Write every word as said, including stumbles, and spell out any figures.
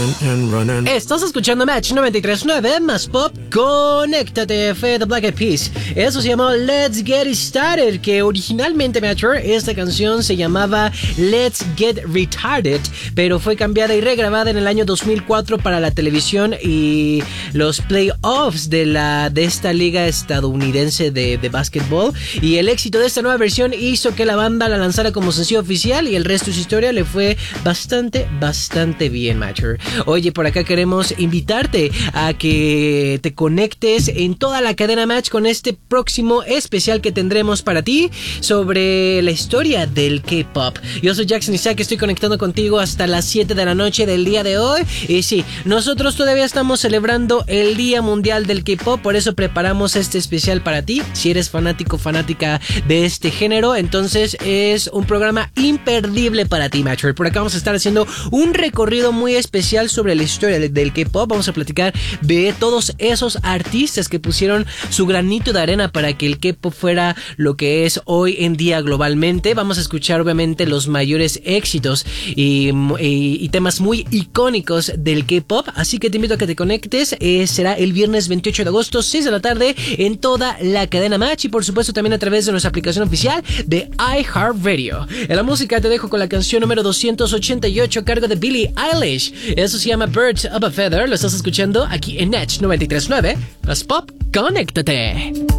and running. Estás escuchando Match noventa y tres punto nueve más Pop. Conéctate, Fue The Black Eyed Peas. Eso se llamó Let's Get Started, que originalmente, Matcher, esta canción se llamaba Let's Get Retarded, pero fue cambiada y regrabada en el año dos mil cuatro para la televisión y los playoffs de, la, de esta liga estadounidense de, de básquetbol. Y el éxito de esta nueva versión hizo que la banda la lanzara como sencillo oficial y el resto de su historia le fue bastante, bastante bien, Matcher. Oye, por acá queremos invitarte a que te conectes en toda la cadena Match con este próximo especial que tendremos para ti sobre la historia del K-pop. Yo soy Jackson Isaac, estoy conectando contigo hasta las siete de la noche del día de hoy. Y sí, nosotros todavía estamos celebrando el Día Mundial del K-pop, por eso preparamos este especial para ti. Si eres fanático, fanática de este género, entonces es un programa imperdible para ti, Matcher. Por acá vamos a estar haciendo un recorrido muy especial sobre la historia del K-pop. Vamos a platicar de todos esos artistas que pusieron su granito de arena para que el K-pop fuera lo que es hoy en día globalmente. Vamos a escuchar obviamente los mayores éxitos y, y, y temas muy icónicos del K-pop, así que te invito a que te conectes. Eh, será el viernes veintiocho de agosto, seis de la tarde, en toda la cadena Match y por supuesto también a través de nuestra aplicación oficial de iHeartRadio. En la música te dejo con la canción número doscientos ochenta y ocho a cargo de Billie Eilish. Eso se llama Birds of a Feather. Lo estás escuchando aquí en Match noventa y tres punto nueve. Más Pop, conéctate.